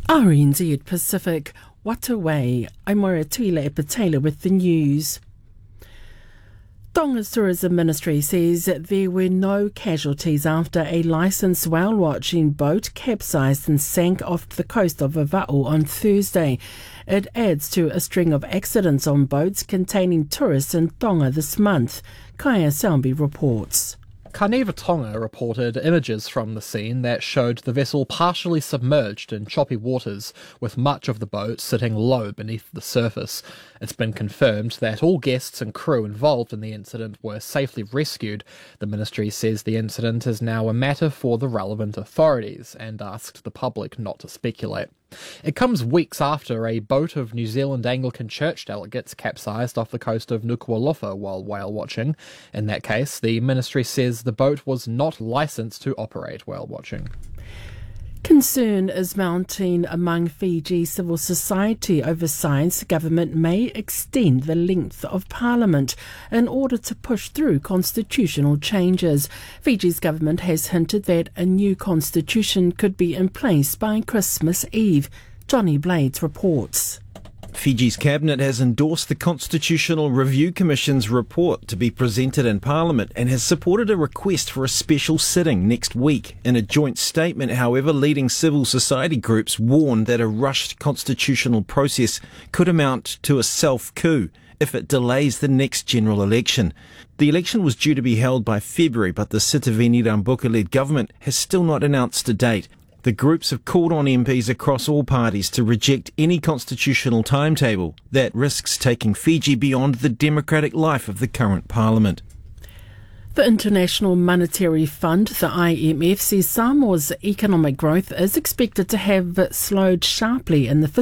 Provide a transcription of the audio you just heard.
RNZ Pacific, Wataway. I'm Moira Tuile Epatela with the news. Tonga's Tourism Ministry says there were no casualties after a licensed whale-watching boat capsized and sank off the coast of Vava'u on Thursday. It adds to a string of accidents on boats containing tourists in Tonga this month. Kaya Salmi reports. Carniva Tonga reported images from the scene that showed the vessel partially submerged in choppy waters, with much of the boat sitting low beneath the surface. It's been confirmed that all guests and crew involved in the incident were safely rescued. The ministry says the incident is now a matter for the relevant authorities and asked the public not to speculate. It comes weeks after a boat of New Zealand Anglican Church delegates capsized off the coast of Nuku'alofa while whale watching. In that case, the ministry says the boat was not licensed to operate whale watching. Concern is mounting among Fiji civil society over signs the government may extend the length of Parliament in order to push through constitutional changes. Fiji's government has hinted that a new constitution could be in place by Christmas Eve. Johnny Blades reports. Fiji's cabinet has endorsed the Constitutional Review Commission's report to be presented in Parliament and has supported a request for a special sitting next week. In a joint statement, however, leading civil society groups warned that a rushed constitutional process could amount to a self-coup if it delays the next general election. The election was due to be held by February, but the Sitiveni Rabuka-led government has still not announced a date. The groups have called on MPs across all parties to reject any constitutional timetable that risks taking Fiji beyond the democratic life of the current parliament. The International Monetary Fund, the IMF, says Samoa's economic growth is expected to have slowed sharply in the